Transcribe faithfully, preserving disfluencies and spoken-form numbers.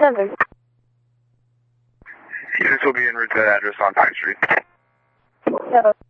seven. Units will be en route to that address on Pine Street. seven.